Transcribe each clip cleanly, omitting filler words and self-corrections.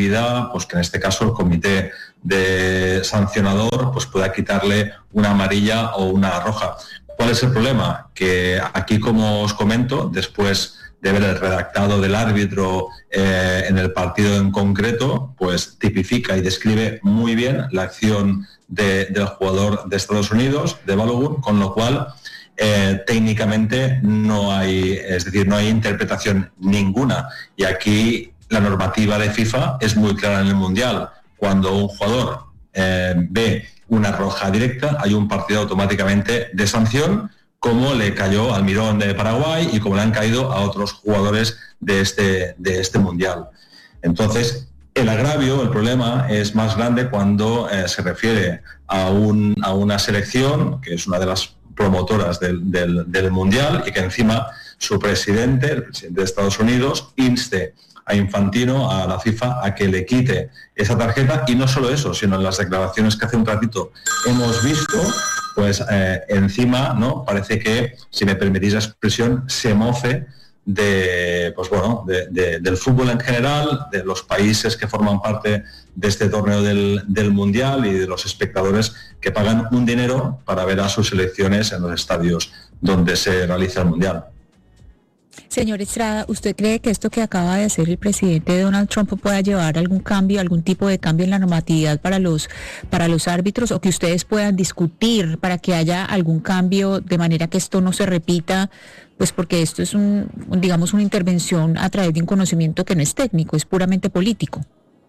posibilidad, pues que en este caso el comité de sancionador pues pueda quitarle una amarilla o una roja. ¿Cuál es el problema? Que aquí, como os comento, después de ver el redactado del árbitro en el partido en concreto, pues tipifica y describe muy bien la acción del jugador de Estados Unidos, de Balogun, con lo cual técnicamente no hay interpretación ninguna. Y aquí la normativa de FIFA es muy clara en el Mundial. Cuando un jugador ve una roja directa, hay un partido automáticamente de sanción, como le cayó al Mirón de Paraguay y como le han caído a otros jugadores de este Mundial. Entonces, el agravio, el problema es más grande cuando se refiere a una selección, que es una de las promotoras del Mundial, y que encima su presidente, el presidente de Estados Unidos, inste a Infantino, a la FIFA, a que le quite esa tarjeta. Y no solo eso, sino en las declaraciones que hace un ratito hemos visto, pues encima, ¿no?, parece que, si me permitís la expresión, se mofe del fútbol en general, de los países que forman parte de este torneo del Mundial y de los espectadores que pagan un dinero para ver a sus selecciones en los estadios donde se realiza el Mundial. Señor Estrada, ¿usted cree que esto que acaba de hacer el presidente Donald Trump pueda llevar a algún cambio, algún tipo de cambio en la normatividad para los árbitros, o que ustedes puedan discutir para que haya algún cambio de manera que esto no se repita? Pues porque esto es una intervención a través de un conocimiento que no es técnico, es puramente político.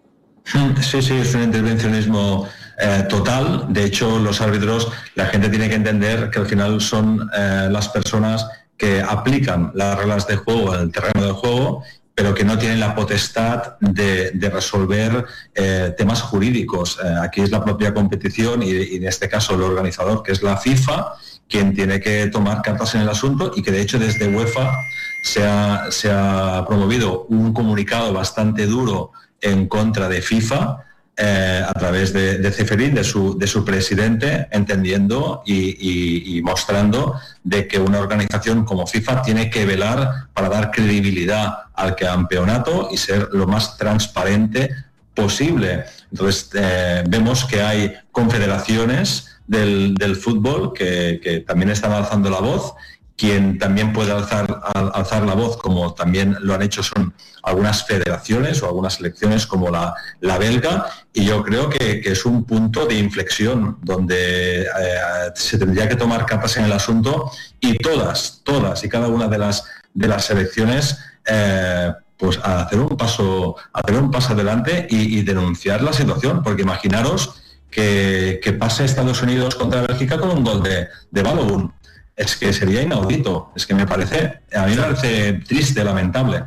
Sí, es un intervencionismo total. De hecho, los árbitros, la gente tiene que entender que al final son las personas que aplican las reglas de juego en el terreno de juego, pero que no tienen la potestad de resolver temas jurídicos. Aquí es la propia competición y en este caso el organizador, que es la FIFA, quien tiene que tomar cartas en el asunto, y que de hecho desde UEFA se ha promovido un comunicado bastante duro en contra de FIFA, a través de Ceferín, de su presidente, entendiendo y mostrando de que una organización como FIFA tiene que velar para dar credibilidad al campeonato y ser lo más transparente posible. Entonces vemos que hay confederaciones del fútbol que también están alzando la voz. Quien también puede alzar la voz, como también lo han hecho, son algunas federaciones o algunas selecciones como la belga, y yo creo que es un punto de inflexión donde se tendría que tomar cartas en el asunto, y todas y cada una de las selecciones pues a hacer un paso adelante y denunciar la situación, porque imaginaros que pase Estados Unidos contra Bélgica con un gol de Balogun. Es que sería inaudito, a mí me parece triste, lamentable.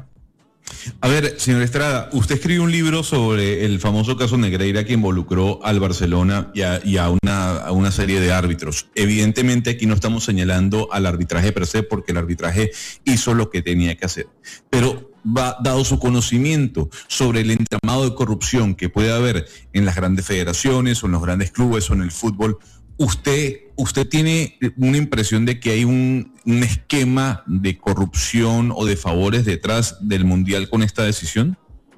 A ver, señor Estrada, usted escribió un libro sobre el famoso caso Negreira, que involucró al Barcelona y a una serie de árbitros. Evidentemente aquí no estamos señalando al arbitraje per se, porque el arbitraje hizo lo que tenía que hacer. Pero dado su conocimiento sobre el entramado de corrupción que puede haber en las grandes federaciones o en los grandes clubes o en el fútbol, ¿Usted tiene una impresión de que hay un esquema de corrupción o de favores detrás del Mundial con esta decisión?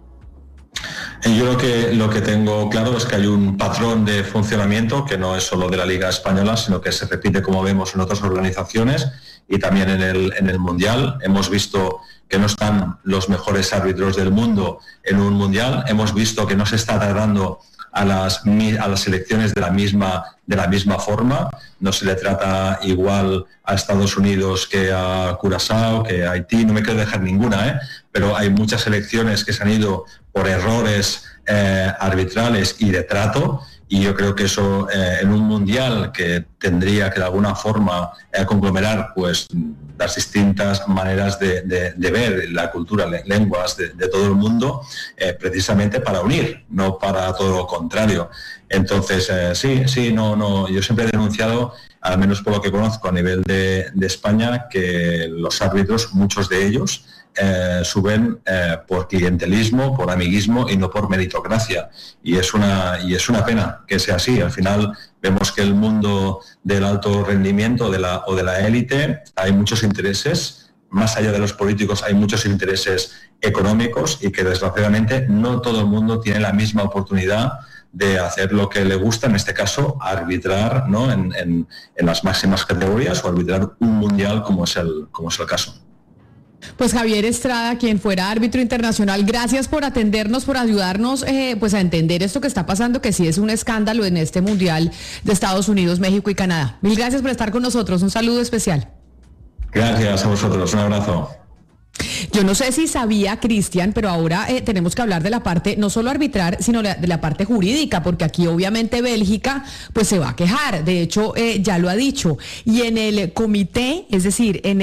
Yo lo que tengo claro es que hay un patrón de funcionamiento que no es solo de la Liga Española, sino que se repite, como vemos, en otras organizaciones y también en el Mundial. Hemos visto que no están los mejores árbitros del mundo en un Mundial. Hemos visto que no se está tratando a las selecciones de la misma forma. No se le trata igual a Estados Unidos que a Curazao, que a Haití. No me quiero dejar ninguna, pero hay muchas selecciones que se han ido por errores arbitrales y de trato, y yo creo que eso en un Mundial que tendría que de alguna forma conglomerar pues las distintas maneras de ver la cultura, lenguas de todo el mundo, precisamente para unir, no para todo lo contrario. Entonces, yo siempre he denunciado, al menos por lo que conozco a nivel de España, que los árbitros, muchos de ellos, suben por clientelismo, por amiguismo y no por meritocracia. Y es una pena que sea así. Al final vemos que el mundo del alto rendimiento o de la élite hay muchos intereses. Más allá de los políticos hay muchos intereses económicos y que desgraciadamente no todo el mundo tiene la misma oportunidad de hacer lo que le gusta, en este caso arbitrar, ¿no?, en las máximas categorías o arbitrar un mundial como es el caso. Pues Javier Estrada, quien fuera árbitro internacional, gracias por atendernos, por ayudarnos pues a entender esto que está pasando, que sí es un escándalo en este mundial de Estados Unidos, México y Canadá. Mil gracias por estar con nosotros, un saludo especial. Gracias a vosotros, un abrazo. Yo no sé si sabía, Cristian, pero ahora tenemos que hablar de la parte, no solo arbitrar, sino de la parte jurídica, porque aquí obviamente Bélgica pues se va a quejar, de hecho ya lo ha dicho, y en el comité, es decir, en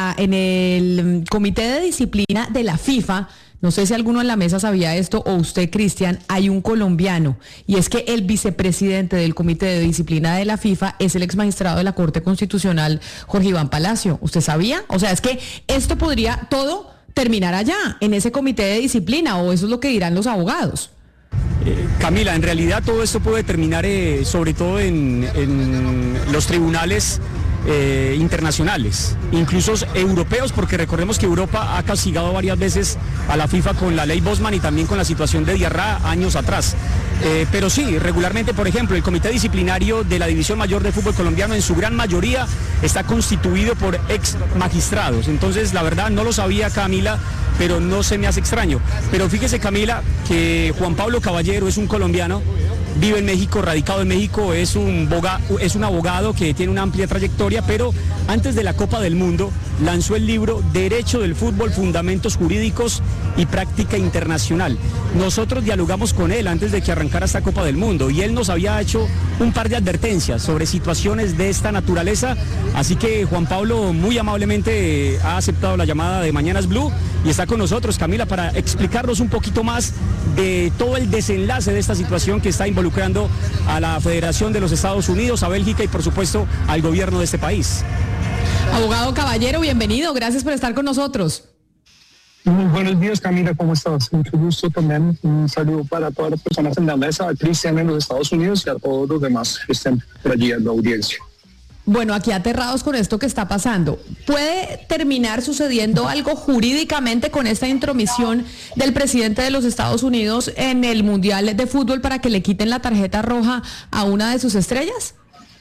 el comité de disciplina de la FIFA, no sé si alguno en la mesa sabía esto o usted, Cristian, hay un colombiano, y es que el vicepresidente del comité de disciplina de la FIFA es el exmagistrado de la Corte Constitucional, Jorge Iván Palacio. ¿Usted sabía? O sea, es que esto podría todo terminar allá, en ese comité de disciplina, o eso es lo que dirán los abogados. Camila, en realidad todo esto puede terminar sobre todo en los tribunales internacionales, incluso europeos, porque recordemos que Europa ha castigado varias veces a la FIFA con la ley Bosman y también con la situación de Diarra años atrás. Pero sí, regularmente, por ejemplo, el comité disciplinario de la División Mayor de Fútbol Colombiano en su gran mayoría está constituido por ex magistrados. Entonces, la verdad, no lo sabía, Camila, pero no se me hace extraño. Pero fíjese, Camila, que Juan Pablo Caballero es un colombiano, vive en México, radicado en México, es un abogado que tiene una amplia trayectoria, pero antes de la Copa del Mundo lanzó el libro Derecho del Fútbol, Fundamentos Jurídicos y Práctica Internacional. Nosotros dialogamos con él antes de que arrancara esta Copa del Mundo y él nos había hecho un par de advertencias sobre situaciones de esta naturaleza, así que Juan Pablo muy amablemente ha aceptado la llamada de Mañanas Blue y está con nosotros, Camila, para explicarnos un poquito más de todo el desenlace de esta situación que está involucrando a la Federación de los Estados Unidos, a Bélgica y por supuesto al gobierno de este país. Abogado Caballero, bienvenido, gracias por estar con nosotros. Muy buenos días, Camila, ¿cómo estás? Mucho gusto también. Un saludo para todas las personas en la mesa, a Cristian en los Estados Unidos y a todos los demás que estén por allí en la audiencia. Bueno, aquí aterrados con esto que está pasando. ¿Puede terminar sucediendo algo jurídicamente con esta intromisión del presidente de los Estados Unidos en el Mundial de Fútbol para que le quiten la tarjeta roja a una de sus estrellas?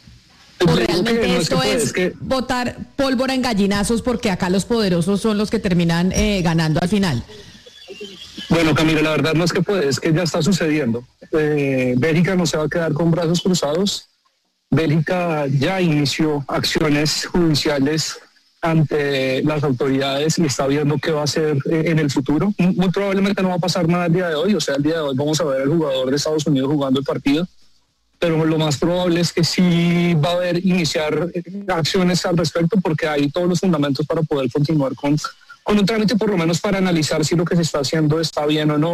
¿O realmente esto es botar pólvora en gallinazos porque acá los poderosos son los que terminan ganando al final? Bueno, Camila, la verdad no es que puede, es que ya está sucediendo. Bélgica no se va a quedar con brazos cruzados. Bélgica ya inició acciones judiciales ante las autoridades y está viendo qué va a hacer en el futuro. Muy probablemente no va a pasar nada el día de hoy, o sea, el día de hoy vamos a ver al jugador de Estados Unidos jugando el partido, pero lo más probable es que sí va a haber iniciar acciones al respecto porque hay todos los fundamentos para poder continuar con un trámite, por lo menos para analizar si lo que se está haciendo está bien o no,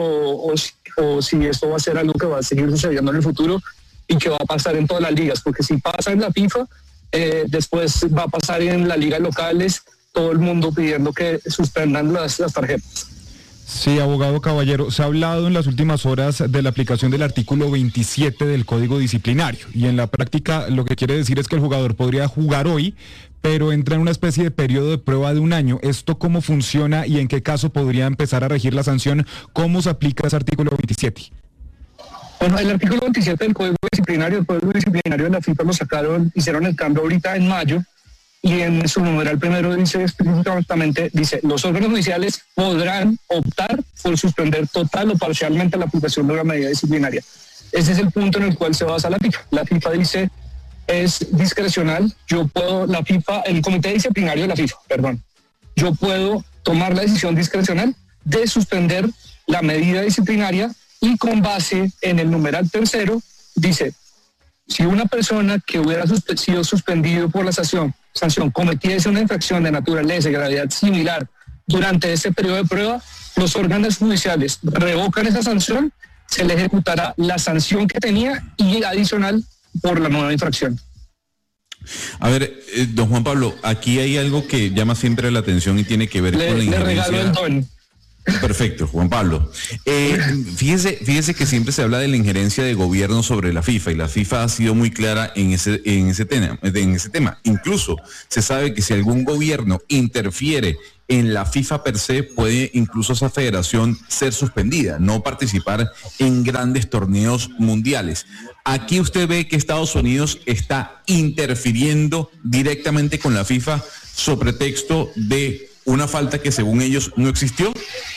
o si esto va a ser algo que va a seguir sucediendo en el futuro y que va a pasar en todas las ligas, porque si pasa en la FIFA, después va a pasar en las ligas locales, todo el mundo pidiendo que suspendan las tarjetas. Sí, abogado Caballero, se ha hablado en las últimas horas de la aplicación del artículo 27 del Código Disciplinario y en la práctica lo que quiere decir es que el jugador podría jugar hoy, pero entra en una especie de periodo de prueba de un año. ¿Esto cómo funciona y en qué caso podría empezar a regir la sanción? ¿Cómo se aplica ese artículo 27? Bueno, el artículo 27 del Código Disciplinario, el Código Disciplinario de la FIFA lo sacaron, hicieron el cambio ahorita en mayo, y en su numeral primero dice específicamente, dice, los órganos judiciales podrán optar por suspender total o parcialmente la aplicación de una medida disciplinaria. Ese es el punto en el cual se basa la FIFA. La FIFA dice, es discrecional, el Comité Disciplinario de la FIFA, yo puedo tomar la decisión discrecional de suspender la medida disciplinaria y con base en el numeral tercero dice, si una persona que hubiera sido suspendido por la sanción cometiese una infracción de naturaleza y gravedad similar durante ese periodo de prueba, los órganos judiciales revocan esa sanción, se le ejecutará la sanción que tenía y adicional por la nueva infracción. A ver, don Juan Pablo, aquí hay algo que llama siempre la atención y tiene que ver con la injerencia. Le regalo el don. Perfecto, Juan Pablo. Fíjese que siempre se habla de la injerencia de gobierno sobre la FIFA y la FIFA ha sido muy clara en ese tema. Incluso se sabe que si algún gobierno interfiere en la FIFA per se, puede incluso esa federación ser suspendida, no participar en grandes torneos mundiales. Aquí usted ve que Estados Unidos está interfiriendo directamente con la FIFA sobre pretexto de una falta que según ellos no existió.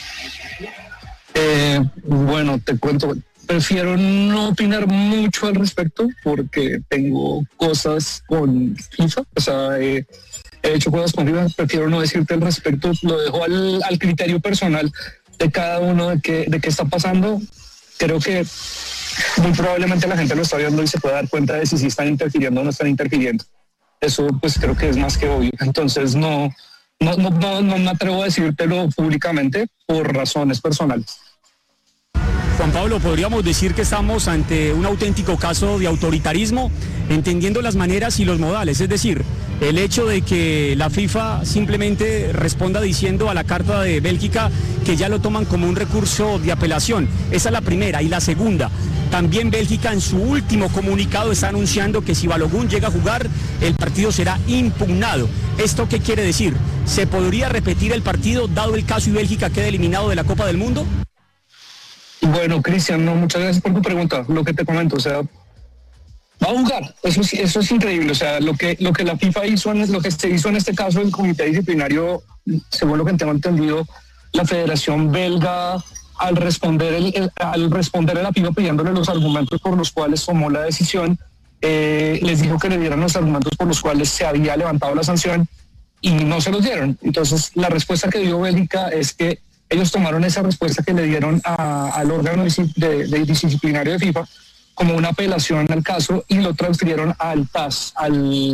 Bueno, te cuento, prefiero no opinar mucho al respecto porque tengo cosas con FIFA, o sea, he hecho cosas con FIFA, prefiero no decirte al respecto, lo dejo al criterio personal de cada uno de qué está pasando. Creo que muy probablemente la gente lo está viendo y se puede dar cuenta de si están interfiriendo o no están interfiriendo. Eso pues creo que es más que obvio, entonces no me atrevo a decírtelo públicamente por razones personales. Juan Pablo, podríamos decir que estamos ante un auténtico caso de autoritarismo, entendiendo las maneras y los modales, es decir, el hecho de que la FIFA simplemente responda diciendo a la Carta de Bélgica que ya lo toman como un recurso de apelación. Esa es la primera. Y la segunda, también Bélgica en su último comunicado está anunciando que si Balogun llega a jugar, el partido será impugnado. ¿Esto qué quiere decir? ¿Se podría repetir el partido dado el caso y Bélgica quede eliminado de la Copa del Mundo? Bueno, Cristian, muchas gracias por tu pregunta. Lo que te comento, o sea, va a jugar. Eso es increíble. O sea, lo que la FIFA hizo, lo que se hizo en este caso, el comité disciplinario, según lo que tengo entendido, la Federación Belga, al responder a la FIFA pidiéndole los argumentos por los cuales tomó la decisión, les dijo que le dieran los argumentos por los cuales se había levantado la sanción y no se los dieron. Entonces, la respuesta que dio Bélgica es que ellos tomaron esa respuesta que le dieron al órgano disciplinario de FIFA como una apelación al caso y lo transfirieron al TAS, a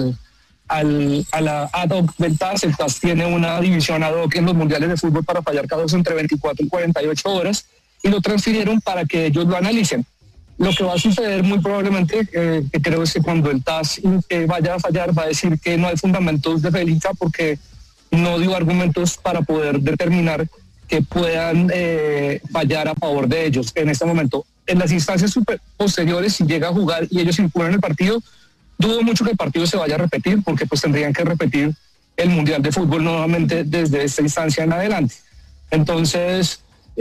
la ad hoc del TAS. El TAS tiene una división ad hoc en los mundiales de fútbol para fallar casos entre 24 y 48 horas y lo transfirieron para que ellos lo analicen. Lo que va a suceder muy probablemente, que creo es que cuando el TAS vaya a fallar, va a decir que no hay fundamentos de Bélgica porque no dio argumentos para poder determinar que puedan fallar a favor de ellos en este momento. En las instancias posteriores, si llega a jugar y ellos impugnan el partido, dudo mucho que el partido se vaya a repetir, porque pues tendrían que repetir el Mundial de Fútbol nuevamente desde esta instancia en adelante. Entonces,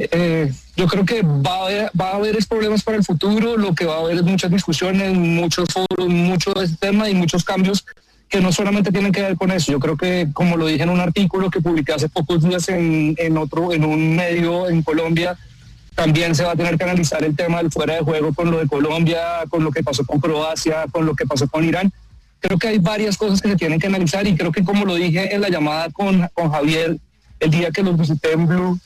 yo creo que va a haber problemas para el futuro, lo que va a haber es muchas discusiones, muchos foros, mucho de este tema y muchos cambios que no solamente tienen que ver con eso. Yo creo que, como lo dije en un artículo que publiqué hace pocos días en un medio en Colombia, también se va a tener que analizar el tema del fuera de juego con lo de Colombia, con lo que pasó con Croacia, con lo que pasó con Irán. Creo que hay varias cosas que se tienen que analizar y creo que, como lo dije en la llamada con Javier el día que los visité en Blue,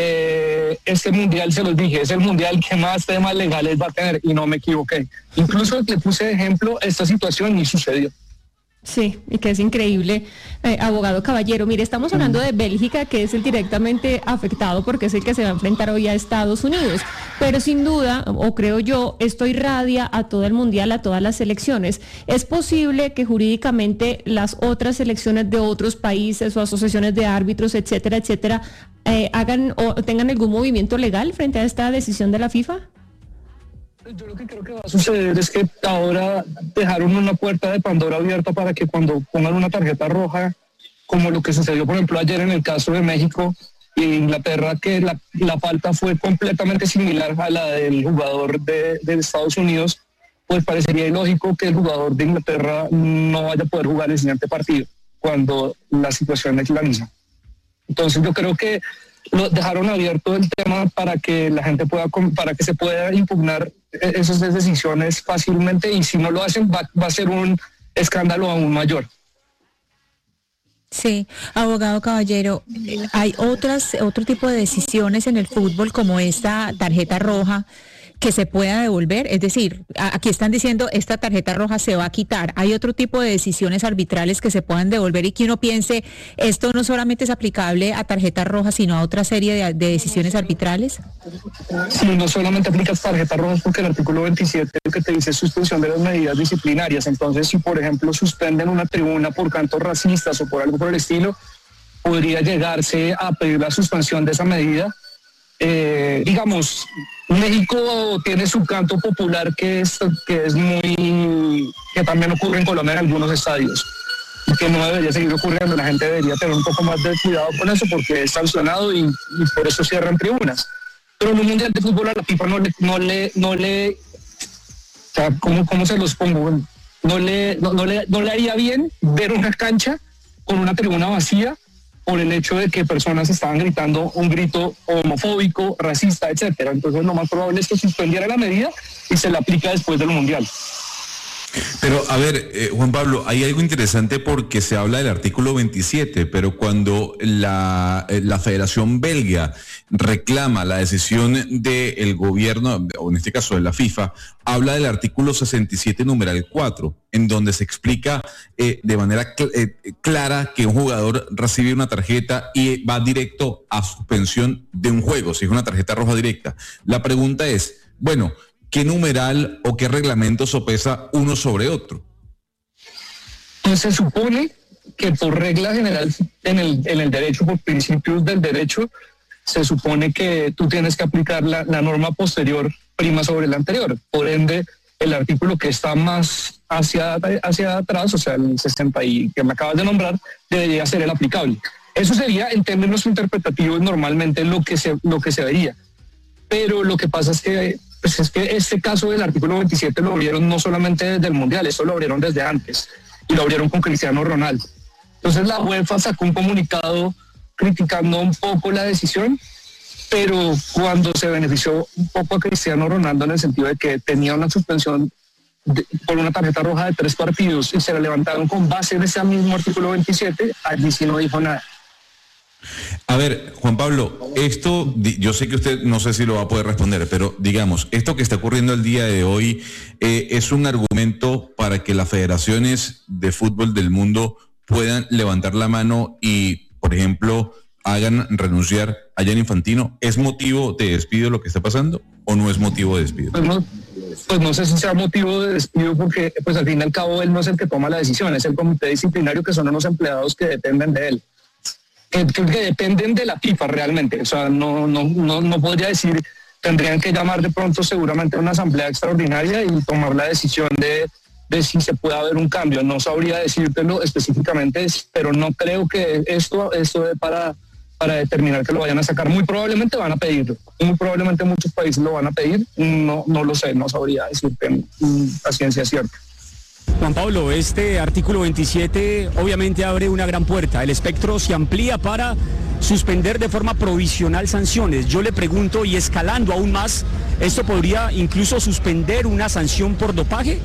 este mundial, se los dije, es el mundial que más temas legales va a tener y no me equivoqué. Incluso le puse de ejemplo esta situación y sucedió. Sí, y que es increíble, abogado Caballero. Mire, estamos hablando de Bélgica, que es el directamente afectado porque es el que se va a enfrentar hoy a Estados Unidos, pero sin duda, o creo yo, esto irradia a todo el mundial, a todas las selecciones. ¿Es posible que jurídicamente las otras selecciones de otros países o asociaciones de árbitros, etcétera, etcétera, hagan o tengan algún movimiento legal frente a esta decisión de la FIFA? Yo lo que creo que va a suceder es que ahora dejaron una puerta de Pandora abierta para que cuando pongan una tarjeta roja, como lo que sucedió por ejemplo ayer en el caso de México e Inglaterra, que la falta fue completamente similar a la del jugador de Estados Unidos, pues parecería ilógico que el jugador de Inglaterra no vaya a poder jugar el siguiente partido cuando la situación es la misma. Entonces yo creo que lo dejaron abierto el tema para que la gente para que se pueda impugnar esas decisiones fácilmente, y si no lo hacen va a ser un escándalo aún mayor. Sí, abogado Caballero, hay otro tipo de decisiones en el fútbol como esta tarjeta roja que se pueda devolver, es decir, aquí están diciendo esta tarjeta roja se va a quitar. ¿Hay otro tipo de decisiones arbitrales que se puedan devolver y que uno piense esto no solamente es aplicable a tarjetas rojas sino a otra serie de decisiones arbitrales? Sí, no solamente aplicas tarjetas rojas porque el artículo 27 lo que te dice es suspensión de las medidas disciplinarias. Entonces, si por ejemplo suspenden una tribuna por cantos racistas o por algo por el estilo, podría llegarse a pedir la suspensión de esa medida digamos, México tiene su canto popular que también ocurre en Colombia en algunos estadios, que no debería seguir ocurriendo. La gente debería tener un poco más de cuidado con eso porque es sancionado y por eso cierran tribunas. Pero en un mundial de fútbol a la FIFA no le o sea, ¿cómo se los pongo? No le haría bien ver una cancha con una tribuna vacía por el hecho de que personas estaban gritando un grito homofóbico, racista, etcétera. Entonces lo más probable es que suspendiera la medida y se la aplica después del mundial. Pero, a ver, Juan Pablo, hay algo interesante porque se habla del artículo 27, pero cuando la Federación Belga reclama la decisión del gobierno, o en este caso de la FIFA, habla del artículo 67, numeral 4, en donde se explica de manera clara que un jugador recibe una tarjeta y va directo a suspensión de un juego, si es una tarjeta roja directa. La pregunta es, bueno, ¿qué numeral o qué reglamento sopesa uno sobre otro? Pues se supone que por regla general en el derecho, por principios del derecho, se supone que tú tienes que aplicar la norma posterior prima sobre la anterior. Por ende, el artículo que está más hacia atrás, o sea, el 60 y que me acabas de nombrar, debería ser el aplicable. Eso sería, en términos interpretativos, normalmente lo que se vería. Pero lo que pasa es que este caso del artículo 27 lo abrieron no solamente desde el Mundial, eso lo abrieron desde antes y lo abrieron con Cristiano Ronaldo. Entonces la UEFA sacó un comunicado criticando un poco la decisión, pero cuando se benefició un poco a Cristiano Ronaldo en el sentido de que tenía una suspensión por una tarjeta roja de 3 partidos y se la levantaron con base en ese mismo artículo 27, allí sí no dijo nada. A ver, Juan Pablo, esto, yo sé que usted no sé si lo va a poder responder, pero digamos, esto que está ocurriendo el día de hoy es un argumento para que las federaciones de fútbol del mundo puedan levantar la mano y, por ejemplo, hagan renunciar a Gianni Infantino. ¿Es motivo de despido lo que está pasando o no es motivo de despido? Pues no sé si sea motivo de despido porque pues al fin y al cabo él no es el que toma la decisión, es el comité disciplinario que son unos empleados que dependen de él. Que dependen de la FIFA realmente, o sea, no podría decir, tendrían que llamar de pronto seguramente a una asamblea extraordinaria y tomar la decisión de si se puede haber un cambio. No sabría decírtelo específicamente, pero no creo que esto es para determinar que lo vayan a sacar. Muy probablemente van a pedirlo, muy probablemente muchos países lo van a pedir, no lo sé, no sabría decirte a ciencia cierta. Juan Pablo, este artículo 27 obviamente abre una gran puerta. El espectro se amplía para suspender de forma provisional sanciones. Yo le pregunto, y escalando aún más, ¿esto podría incluso suspender una sanción por dopaje?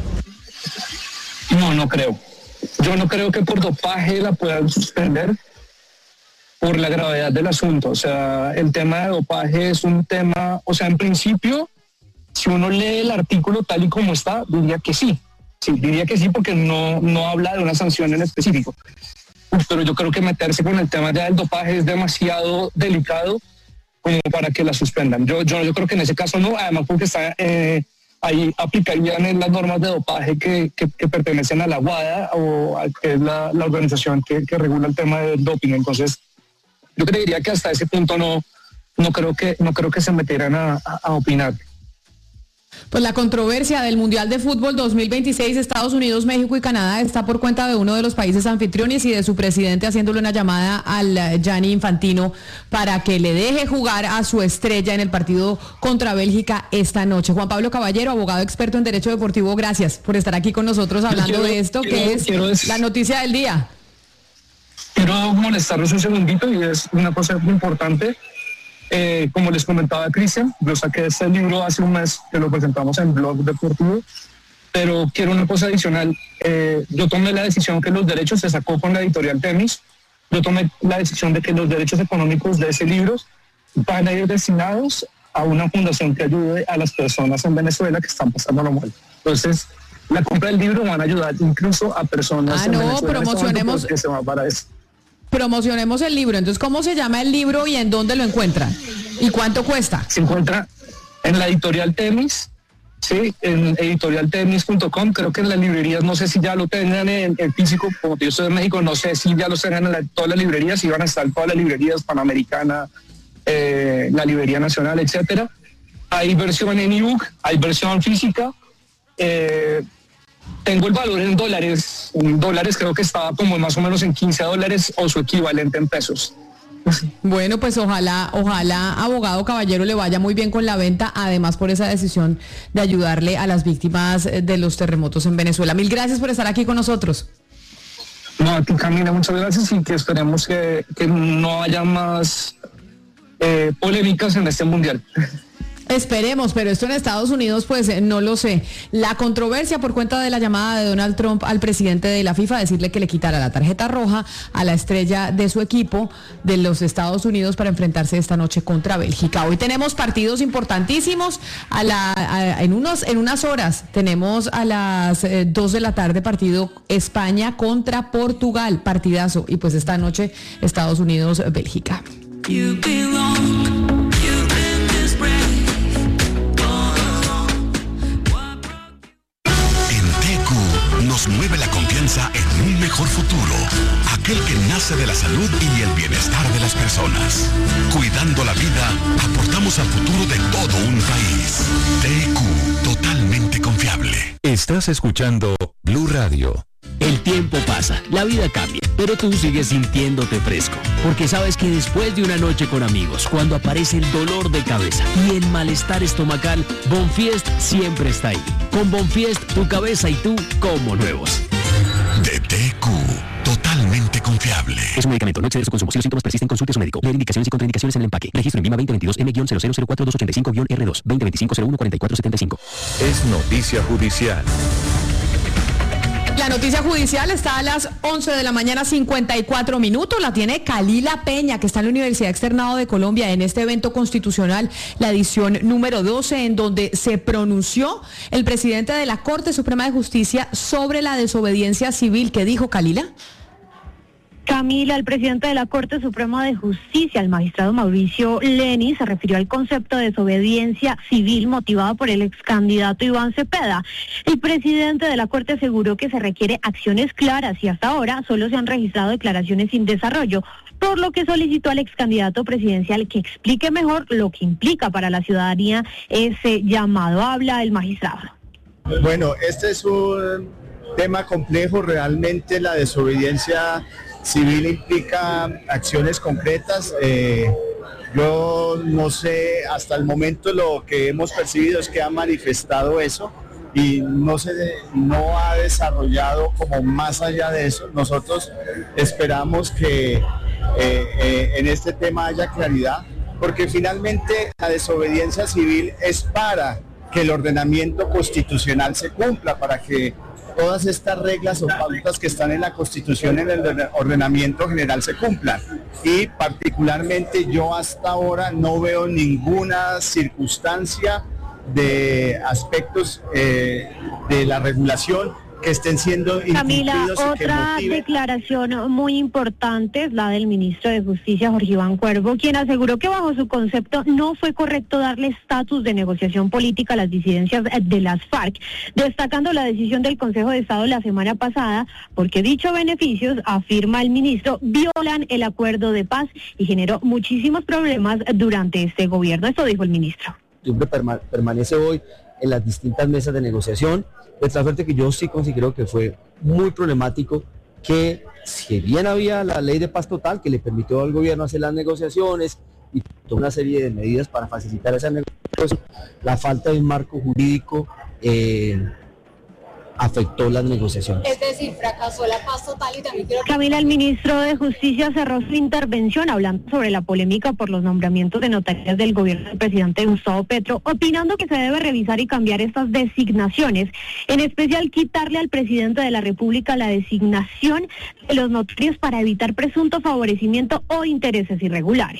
No creo. Yo no creo que por dopaje la puedan suspender por la gravedad del asunto. O sea, el tema de dopaje es un tema, o sea, en principio, si uno lee el artículo tal y como está, diría que sí. Sí, diría que sí porque no habla de una sanción en específico. Pero yo creo que meterse con el tema ya del dopaje es demasiado delicado como para que la suspendan. Yo creo que en ese caso no, además porque está ahí aplicarían las normas de dopaje que pertenecen a la WADA o a que es la organización que regula el tema del doping. Entonces, yo creería que hasta ese punto no creo que se metieran a opinar. Pues la controversia del Mundial de Fútbol 2026, Estados Unidos, México y Canadá está por cuenta de uno de los países anfitriones y de su presidente haciéndole una llamada al Gianni Infantino para que le deje jugar a su estrella en el partido contra Bélgica esta noche. Juan Pablo Caballero, abogado experto en Derecho Deportivo, gracias por estar aquí con nosotros hablando de esto, que es la noticia del día. Quiero molestarlos un segundito y es una cosa muy importante. Como les comentaba Cristian, yo saqué este libro hace un mes que lo presentamos en Blog Deportivo, pero quiero una cosa adicional. Yo tomé la decisión que los derechos se sacó con la editorial Temis. Yo tomé la decisión de que los derechos económicos de ese libro van a ir destinados a una fundación que ayude a las personas en Venezuela que están pasando lo mal. Entonces, la compra del libro van a ayudar incluso a personas en Venezuela promocionemos que se van para eso. Promocionemos el libro. Entonces, ¿cómo se llama el libro y en dónde lo encuentran? ¿Y cuánto cuesta? Se encuentra en la editorial Temis, sí, en editorialtemis.com. Creo que en las librerías, no sé si ya lo tengan en físico, como yo soy de México, no sé si ya lo tengan en todas las librerías, si van a estar en todas las librerías, Panamericana, la librería nacional, etcétera. Hay versión en ebook, hay versión física. Tengo el valor en dólares. En dólares creo que estaba como más o menos en $15 o su equivalente en pesos. Bueno, pues ojalá, abogado Caballero, le vaya muy bien con la venta, además por esa decisión de ayudarle a las víctimas de los terremotos en Venezuela. Mil gracias por estar aquí con nosotros. No, a ti, Camila, muchas gracias, y que esperemos que no haya más polémicas en este mundial. Esperemos, pero esto en Estados Unidos, pues no lo sé. La controversia por cuenta de la llamada de Donald Trump al presidente de la FIFA, decirle que le quitara la tarjeta roja a la estrella de su equipo de los Estados Unidos para enfrentarse esta noche contra Bélgica. Hoy tenemos partidos importantísimos. En unas horas tenemos a las 2 de la tarde partido España contra Portugal, partidazo. Y pues esta noche Estados Unidos-Bélgica. Nos mueve la confianza en un mejor futuro, aquel que nace de la salud y el bienestar de las personas. Cuidando la vida, aportamos al futuro de todo un país. TQ, totalmente confiable. Estás escuchando Blue Radio. El tiempo pasa, la vida cambia, pero tú sigues sintiéndote fresco, porque sabes que después de una noche con amigos, cuando aparece el dolor de cabeza y el malestar estomacal, Bonfiest siempre está ahí. Con Bonfiest, tu cabeza y tú como nuevos. De TQ, totalmente confiable. Es un medicamento, no exceder su consumo. Si los síntomas persisten, consulte a su médico. Leer indicaciones y contraindicaciones en el empaque. Registro en Lima 2022 M-0004285-R2 2025-014475. Es noticia judicial. La noticia judicial está a las 11 de la mañana, 54 minutos. La tiene Kalila Peña, que está en la Universidad Externado de Colombia, en este evento constitucional, la edición número 12, en donde se pronunció el presidente de la Corte Suprema de Justicia sobre la desobediencia civil. ¿Qué dijo, Kalila? Camila, el presidente de la Corte Suprema de Justicia, el magistrado Mauricio Leni, se refirió al concepto de desobediencia civil motivado por el ex candidato Iván Cepeda. El presidente de la Corte aseguró que se requiere acciones claras y hasta ahora solo se han registrado declaraciones sin desarrollo, por lo que solicitó al ex candidato presidencial que explique mejor lo que implica para la ciudadanía ese llamado. Habla el magistrado. Bueno, este es un tema complejo. Realmente la desobediencia civil implica acciones concretas. Yo no sé, hasta el momento lo que hemos percibido es que ha manifestado eso y no ha desarrollado como más allá de eso. Nosotros esperamos que en este tema haya claridad, porque finalmente la desobediencia civil es para que el ordenamiento constitucional se cumpla, para que todas estas reglas o pautas que están en la Constitución, en el ordenamiento general, se cumplan. Y particularmente yo hasta ahora no veo ninguna circunstancia de aspectos de la regulación que estén siendo incumplidos. Camila, otra declaración muy importante es la del ministro de Justicia, Jorge Iván Cuervo, quien aseguró que bajo su concepto no fue correcto darle estatus de negociación política a las disidencias de las FARC, destacando la decisión del Consejo de Estado la semana pasada, porque dichos beneficios, afirma el ministro, violan el acuerdo de paz y generó muchísimos problemas durante este gobierno. Esto dijo el ministro. Siempre permanece hoy en las distintas mesas de negociación, de tal suerte que yo sí considero que fue muy problemático que, si bien había la ley de paz total que le permitió al gobierno hacer las negociaciones y tomar una serie de medidas para facilitar esa negociación, la falta de un marco jurídico afectó las negociaciones. Es decir, fracasó la paz total y también quiero... Camila, el ministro de Justicia cerró su intervención hablando sobre la polémica por los nombramientos de notarias del gobierno del presidente Gustavo Petro, opinando que se debe revisar y cambiar estas designaciones, en especial quitarle al presidente de la República la designación de los notarios para evitar presunto favorecimiento o intereses irregulares.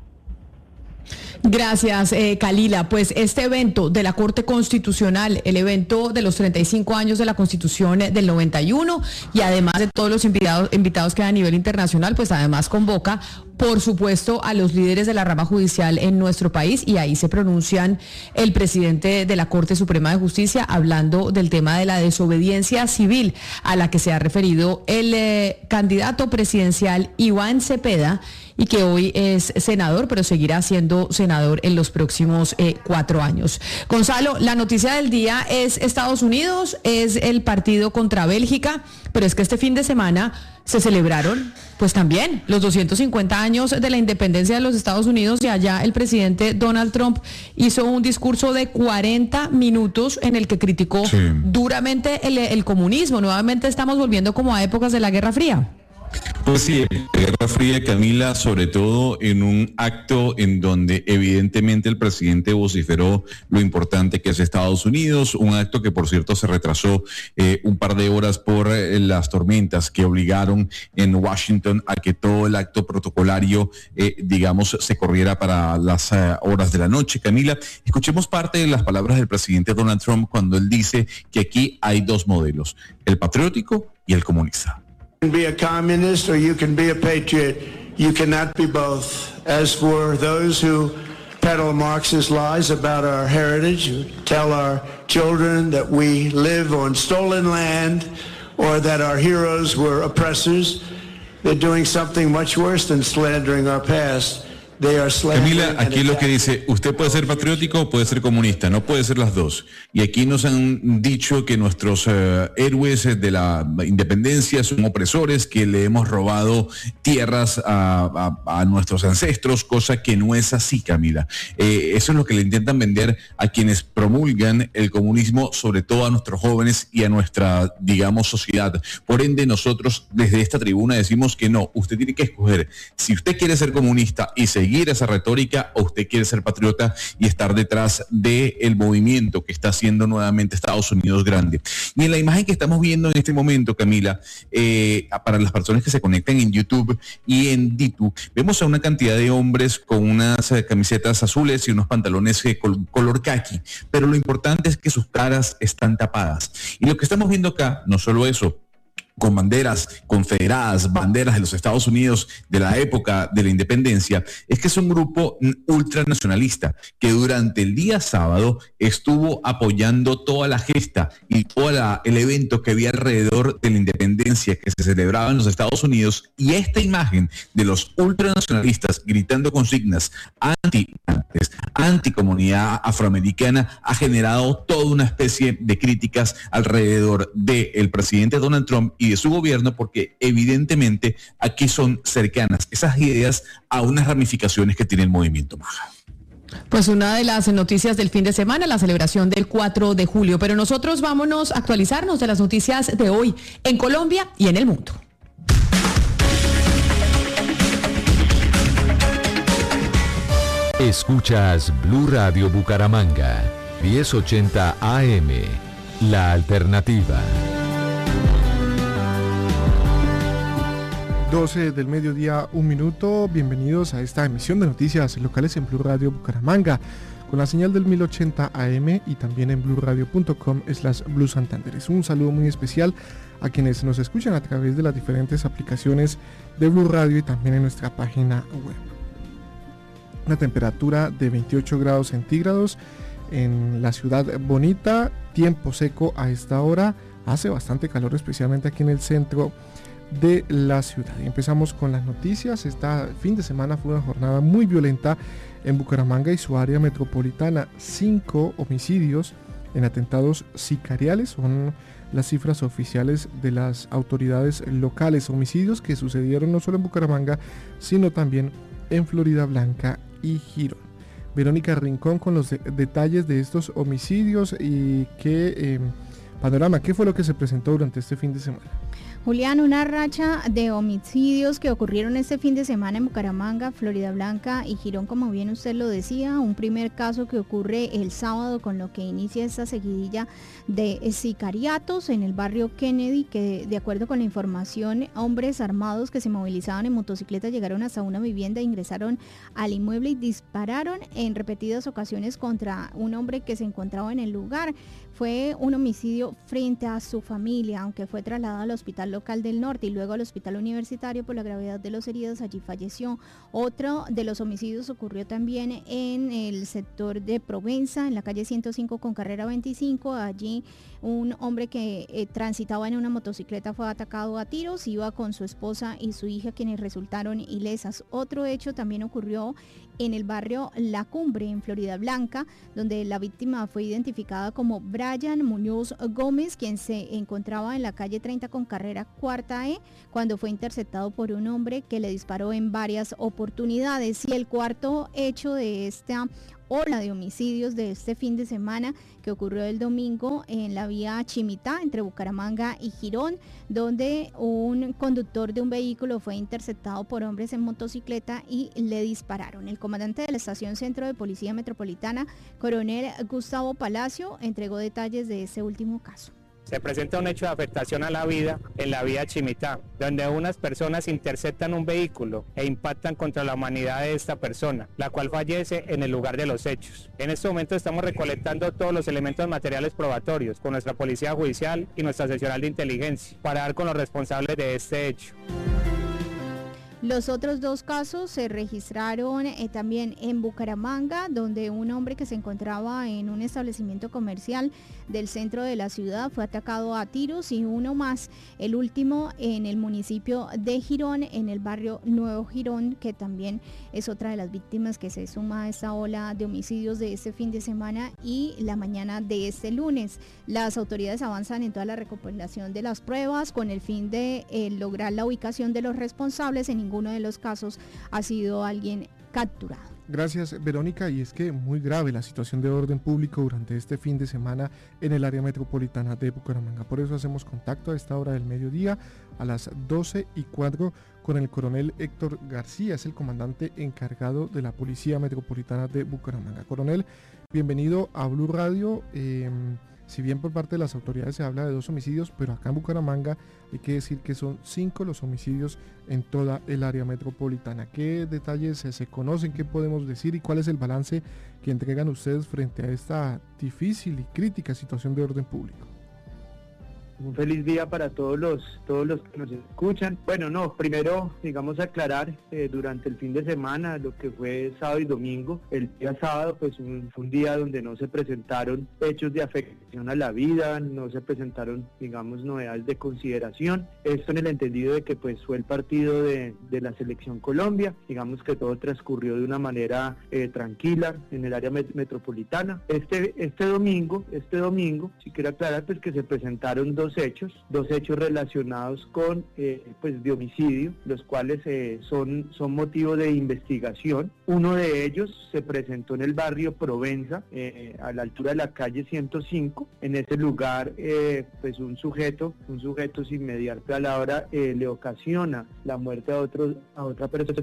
Gracias, Kalila. Pues este evento de la Corte Constitucional, el evento de los 35 años de la Constitución del 91, y además de todos los invitados que hay a nivel internacional, pues además convoca por supuesto, a los líderes de la rama judicial en nuestro país, y ahí se pronuncian el presidente de la Corte Suprema de Justicia hablando del tema de la desobediencia civil a la que se ha referido el candidato presidencial Iván Cepeda, y que hoy es senador, pero seguirá siendo senador en los próximos 4 años. Gonzalo, la noticia del día es Estados Unidos, es el partido contra Bélgica, pero es que este fin de semana se celebraron pues también los 250 años de la independencia de los Estados Unidos, y allá el presidente Donald Trump hizo un discurso de 40 minutos en el que criticó duramente el comunismo. Nuevamente estamos volviendo como a épocas de la Guerra Fría. Pues sí, la Guerra Fría, Camila, sobre todo en un acto en donde evidentemente el presidente vociferó lo importante que es Estados Unidos, un acto que por cierto se retrasó un par de horas por las tormentas que obligaron en Washington a que todo el acto protocolario, digamos, se corriera para las horas de la noche. Camila, escuchemos parte de las palabras del presidente Donald Trump cuando él dice que aquí hay 2 modelos, el patriótico y el comunista. You can be a communist or you can be a patriot. You cannot be both. As for those who peddle Marxist lies about our heritage, who tell our children that we live on stolen land or that our heroes were oppressors, they're doing something much worse than slandering our past. Camila, aquí es lo que dice, usted puede ser patriótico o puede ser comunista, no puede ser las dos. Y aquí nos han dicho que nuestros héroes de la independencia son opresores, que le hemos robado tierras a nuestros ancestros, cosa que no es así, Camila. Eso es lo que le intentan vender a quienes promulgan el comunismo, sobre todo a nuestros jóvenes y a nuestra, digamos, sociedad. Por ende, nosotros desde esta tribuna decimos que no, usted tiene que escoger si usted quiere ser comunista y seguir esa retórica, o usted quiere ser patriota y estar detrás del movimiento que está haciendo nuevamente Estados Unidos grande. Y en la imagen que estamos viendo en este momento, Camila, para las personas que se conectan en YouTube y en Ditu, vemos a una cantidad de hombres con unas camisetas azules y unos pantalones color caqui, pero lo importante es que sus caras están tapadas. Y lo que estamos viendo acá, no solo eso, con banderas confederadas, banderas de los Estados Unidos de la época de la independencia, es que es un grupo ultranacionalista que durante el día sábado estuvo apoyando toda la gesta y todo el evento que había alrededor de la independencia que se celebraba en los Estados Unidos, y esta imagen de los ultranacionalistas gritando consignas anticomunidad afroamericana ha generado toda una especie de críticas alrededor del presidente Donald Trump y de su gobierno, porque evidentemente aquí son cercanas esas ideas a unas ramificaciones que tiene el movimiento MAGA. Pues una de las noticias del fin de semana, la celebración del 4 de julio. Pero nosotros vámonos a actualizarnos de las noticias de hoy en Colombia y en el mundo. Escuchas Blue Radio Bucaramanga, 1080 AM, La Alternativa. 12 del mediodía, 1 minuto. Bienvenidos a esta emisión de noticias locales en Blue Radio Bucaramanga, con la señal del 1080 AM y también en bluradio.com/Blue Santander. Un saludo muy especial a quienes nos escuchan a través de las diferentes aplicaciones de Blue Radio y también en nuestra página web. Una temperatura de 28 grados centígrados en la ciudad bonita, tiempo seco a esta hora, hace bastante calor, especialmente aquí en el centro de la ciudad. Y empezamos con las noticias. Este fin de semana fue una jornada muy violenta en Bucaramanga y su área metropolitana. 5 homicidios en atentados sicariales son las cifras oficiales de las autoridades locales. Homicidios que sucedieron no solo en Bucaramanga, sino también en Floridablanca y Girón. Verónica Rincón con los detalles de estos homicidios y qué panorama, qué fue lo que se presentó durante este fin de semana. Julián, una racha de homicidios que ocurrieron este fin de semana en Bucaramanga, Floridablanca y Girón, como bien usted lo decía. Un primer caso que ocurre el sábado, con lo que inicia esta seguidilla de sicariatos en el barrio Kennedy, que de acuerdo con la información, hombres armados que se movilizaban en motocicleta llegaron hasta una vivienda, ingresaron al inmueble y dispararon en repetidas ocasiones contra un hombre que se encontraba en el lugar. Fue un homicidio frente a su familia, aunque fue trasladado al hospital Hospital Local del Norte y luego al Hospital Universitario por la gravedad de los heridos. Allí falleció. Otro de los homicidios ocurrió también en el sector de Provenza, en la calle 105 con carrera 25. Allí un hombre que transitaba en una motocicleta fue atacado a tiros, iba con su esposa y su hija, quienes resultaron ilesas. Otro hecho también ocurrió en el barrio La Cumbre, en Florida Blanca, donde la víctima fue identificada como Brian Muñoz Gómez, quien se encontraba en la calle 30 con carrera cuarta E, cuando fue interceptado por un hombre que le disparó en varias oportunidades. Y el cuarto hecho de esta ola de homicidios de este fin de semana, que ocurrió el domingo en la vía Chimitá, entre Bucaramanga y Girón, donde un conductor de un vehículo fue interceptado por hombres en motocicleta y le dispararon. El comandante de la Estación Centro de Policía Metropolitana, coronel Gustavo Palacio, entregó detalles de ese último caso. Se presenta un hecho de afectación a la vida en la vía Chimitá, donde unas personas interceptan un vehículo e impactan contra la humanidad de esta persona, la cual fallece en el lugar de los hechos. En este momento estamos recolectando todos los elementos materiales probatorios con nuestra Policía Judicial y nuestra seccional de inteligencia para dar con los responsables de este hecho. Los otros dos casos se registraron también en Bucaramanga, donde un hombre que se encontraba en un establecimiento comercial del centro de la ciudad fue atacado a tiros, y uno más, el último en el municipio de Girón, en el barrio Nuevo Girón, que también es otra de las víctimas que se suma a esta ola de homicidios de este fin de semana y la mañana de este lunes. Las autoridades avanzan en toda la recopilación de las pruebas con el fin de lograr la ubicación de los responsables. En ninguno de los casos ha sido alguien capturado. Gracias, Verónica. Y es que muy grave la situación de orden público durante este fin de semana en el área metropolitana de Bucaramanga. Por eso hacemos contacto a esta hora del mediodía, a las 12:04, con el coronel Héctor García, es el comandante encargado de la Policía Metropolitana de Bucaramanga. Coronel, bienvenido a Blue Radio. Si bien por parte de las autoridades se habla de 2 homicidios, pero acá en Bucaramanga hay que decir que son 5 los homicidios en toda el área metropolitana. ¿Qué detalles se conocen? ¿Qué podemos decir? ¿Y cuál es el balance que entregan ustedes frente a esta difícil y crítica situación de orden público? Un feliz día para todos los que nos escuchan. Bueno, no, primero, digamos, aclarar, durante el fin de semana, lo que fue sábado y domingo. El día sábado, pues, fue un día donde no se presentaron hechos de afectación a la vida, no se presentaron, digamos, novedades de consideración. Esto en el entendido de que, pues, fue el partido de la Selección Colombia. Digamos que todo transcurrió de una manera tranquila en el área metropolitana. Este domingo, sí quiero aclarar, pues, que se presentaron dos hechos relacionados con pues de homicidio, los cuales son motivo de investigación. Uno de ellos se presentó en el barrio Provenza, a la altura de la calle 105. En ese lugar, pues un sujeto sin mediar palabra le ocasiona la muerte a otra persona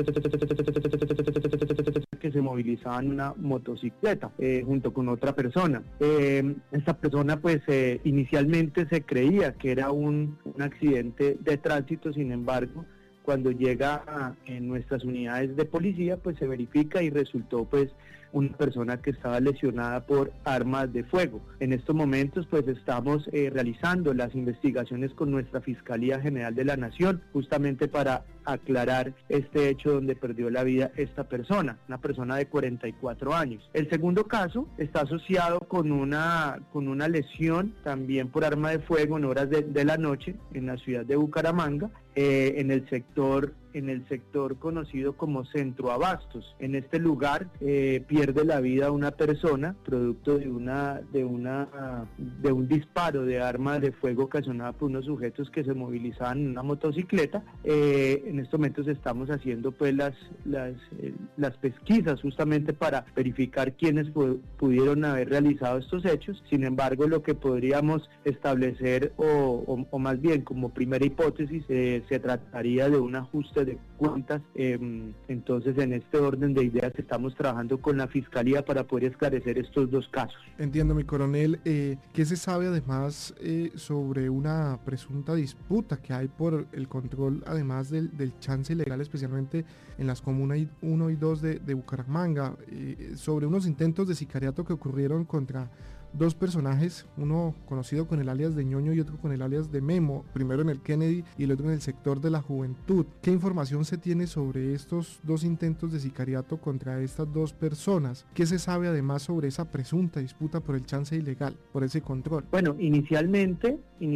que se movilizaba en una motocicleta junto con otra persona. Esta persona, pues, inicialmente se creía que era un accidente de tránsito. Sin embargo, cuando llega en nuestras unidades de policía, pues se verifica y resultó, pues, una persona que estaba lesionada por armas de fuego. En estos momentos, pues, estamos realizando las investigaciones con nuestra Fiscalía General de la Nación, justamente para aclarar este hecho donde perdió la vida esta persona, una persona de 44 años. El segundo caso está asociado con una lesión también por arma de fuego en horas de la noche en la ciudad de Bucaramanga, en el sector conocido como Centro Abastos. En este lugar pierde la vida una persona producto de un disparo de arma de fuego ocasionada por unos sujetos que se movilizaban en una motocicleta. En estos momentos estamos haciendo, pues, las pesquisas justamente para verificar quiénes pudieron haber realizado estos hechos. Sin embargo, lo que podríamos establecer o más bien como primera hipótesis, se trataría de un ajuste de cuentas. Entonces, en este orden de ideas, estamos trabajando con la Fiscalía para poder esclarecer estos dos casos. Entiendo, mi coronel. ¿Qué se sabe además sobre una presunta disputa que hay por el control, además del chance ilegal, especialmente en las comunas 1 y 2 de Bucaramanga, sobre unos intentos de sicariato que ocurrieron contra dos personajes, uno conocido con el alias de Ñoño y otro con el alias de Memo, primero en el Kennedy y el otro en el sector de la Juventud. ¿Qué información se tiene sobre estos dos intentos de sicariato contra estas dos personas? ¿Qué se sabe además sobre esa presunta disputa por el chance ilegal, por ese control? Bueno, inicialmente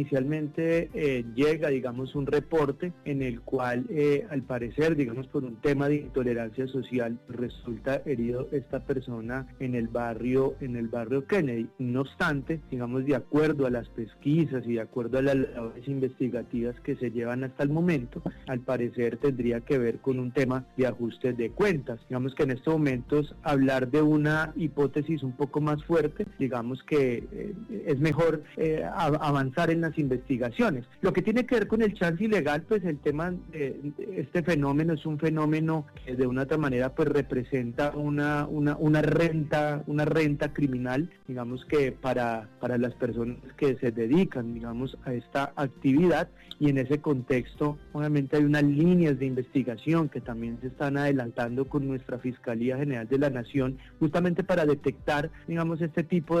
llega, digamos, un reporte en el cual, al parecer, digamos, por un tema de intolerancia social, resulta herido esta persona en el barrio Kennedy. No obstante, digamos, de acuerdo a las pesquisas y de acuerdo a las labores investigativas que se llevan hasta el momento, al parecer tendría que ver con un tema de ajustes de cuentas. Digamos que en estos momentos hablar de una hipótesis un poco más fuerte, digamos que es mejor avanzar en las investigaciones. Lo que tiene que ver con el chance ilegal, pues el tema de este fenómeno es un fenómeno que de una otra manera pues representa una renta criminal, digamos que para las personas que se dedican, digamos, a esta actividad, y en ese contexto obviamente hay unas líneas de investigación que también se están adelantando con nuestra Fiscalía General de la Nación, justamente para detectar, digamos, este tipo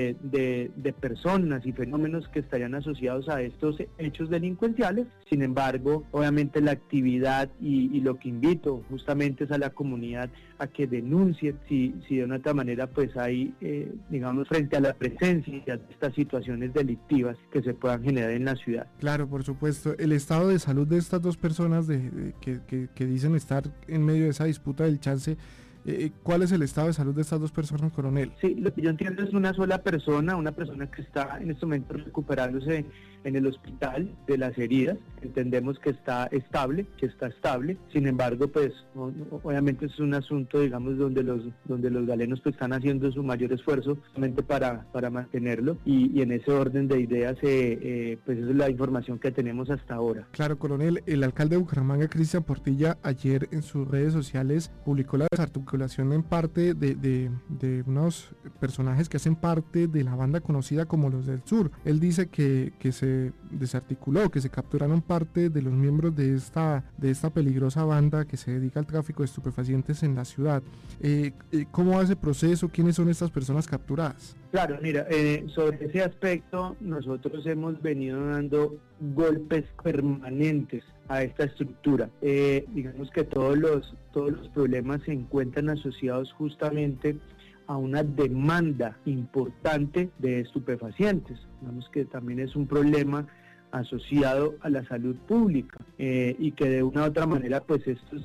de personas y fenómenos que estarían asociados a estos hechos delincuenciales. Sin embargo, obviamente la actividad y lo que invito justamente es a la comunidad a que denuncie si de una otra manera pues hay, digamos, frente a la presencia de estas situaciones delictivas que se puedan generar en la ciudad. Claro, por supuesto. El estado de salud de estas dos personas que dicen estar en medio de esa disputa del chance, ¿cuál es el estado de salud de estas dos personas, coronel? Sí, lo que yo entiendo es una sola persona, que está en este momento recuperándose en el hospital de las heridas. Entendemos que está estable. Sin embargo, pues obviamente es un asunto, digamos, donde los galenos pues están haciendo su mayor esfuerzo solamente para mantenerlo, y en ese orden de ideas pues esa es la información que tenemos hasta ahora. Claro, coronel. El alcalde de Bucaramanga, Cristian Portilla, ayer en sus redes sociales publicó la desarticulación en parte de unos personajes que hacen parte de la banda conocida como los del Sur. Él dice que se desarticuló, que se capturaron parte de los miembros de esta peligrosa banda que se dedica al tráfico de estupefacientes en la ciudad. ¿Cómo va ese proceso? ¿Quiénes son estas personas capturadas? Claro, mira, sobre ese aspecto nosotros hemos venido dando golpes permanentes a esta estructura. Digamos que todos los problemas se encuentran asociados justamente a una demanda importante de estupefacientes. Digamos que también es un problema asociado a la salud pública, y que de una u otra manera pues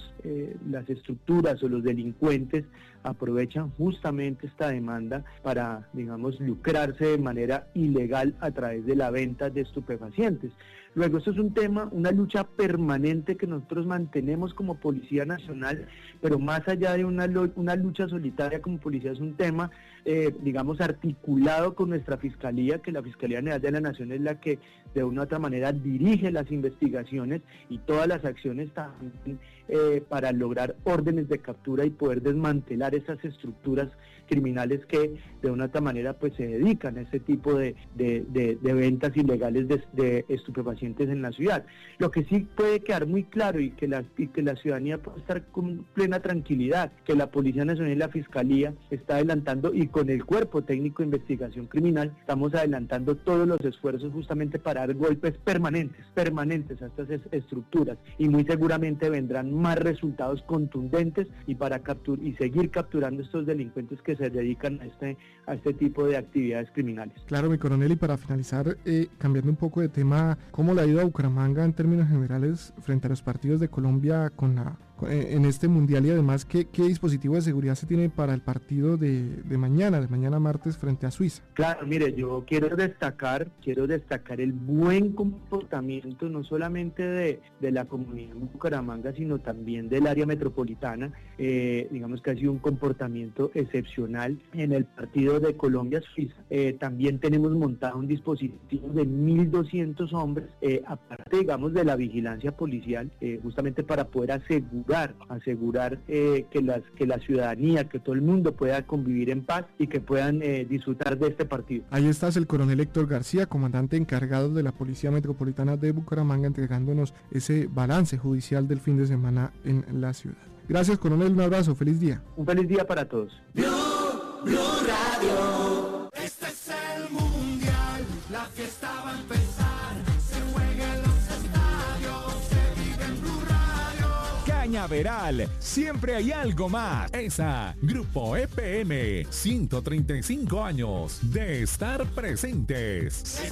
las estructuras o los delincuentes aprovechan justamente esta demanda para, digamos, lucrarse de manera ilegal a través de la venta de estupefacientes. Luego, esto es un tema, una lucha permanente que nosotros mantenemos como Policía Nacional, pero más allá de una lucha solitaria como policía, es un tema, digamos, articulado con nuestra Fiscalía, que la Fiscalía General de la Nación es la que de una u otra manera dirige las investigaciones y todas las acciones también para lograr órdenes de captura y poder desmantelar esas estructuras criminales que de una u otra manera pues se dedican a este tipo de ventas ilegales de estupefacientes en la ciudad. Lo que sí puede quedar muy claro y que la ciudadanía puede estar con plena tranquilidad, que la Policía Nacional y la Fiscalía está adelantando, y con el Cuerpo Técnico de Investigación Criminal estamos adelantando todos los esfuerzos justamente para dar golpes permanentes a estas estructuras, y muy seguramente vendrán más resultados contundentes y para seguir capturando estos delincuentes que se dedican a este tipo de actividades criminales. Claro, mi coronel, y para finalizar, cambiando un poco de tema, ¿cómo le ha ido a Bucaramanga en términos generales frente a los partidos de Colombia en este mundial, y además qué dispositivo de seguridad se tiene para el partido de mañana martes frente a Suiza? Claro, mire, yo quiero destacar el buen comportamiento no solamente de la comunidad de Bucaramanga, sino también del área metropolitana. Digamos que ha sido un comportamiento excepcional en el partido de Colombia-Suiza. También tenemos montado un dispositivo de 1.200 hombres, aparte, digamos, de la vigilancia policial, justamente para poder asegurar que la ciudadanía, que todo el mundo pueda convivir en paz y que puedan disfrutar de este partido. Ahí estás, el coronel Héctor García, comandante encargado de la Policía Metropolitana de Bucaramanga, entregándonos ese balance judicial del fin de semana en la ciudad. Gracias, coronel, un abrazo, feliz día. Un feliz día para todos. Blue Radio. Este es La fiesta va a empezar, se juega en los estadios, se vive en Blue Radio. Cañaveral, siempre hay algo más. ESA, Grupo EPM, 135 años de estar presentes.